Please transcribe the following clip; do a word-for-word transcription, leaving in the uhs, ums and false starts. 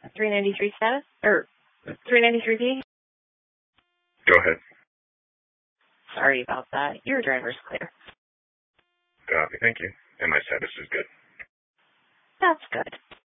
three ninety-three status? Or three ninety-three P? Go ahead. Sorry about that. Your driver's clear. Copy, thank you. And my status is good. That's good.